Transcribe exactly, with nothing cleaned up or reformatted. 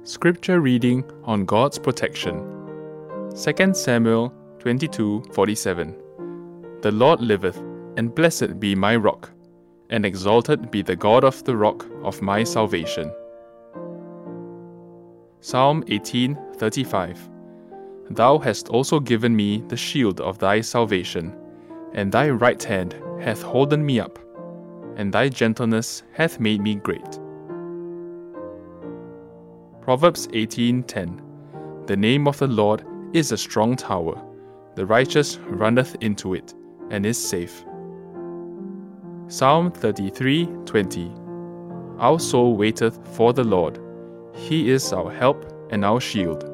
Scripture reading on God's protection. Second Samuel twenty-two forty-seven. The Lord liveth, and blessed be my rock, and exalted be the God of the rock of my salvation. Psalm eighteen thirty-five. Thou hast also given me the shield of thy salvation, and thy right hand hath holden me up, and thy gentleness hath made me great. Proverbs eighteen ten. The name of the Lord is a strong tower. The righteous runneth into it, and is safe. Psalm thirty-three twenty. Our soul waiteth for the Lord. He is our help and our shield.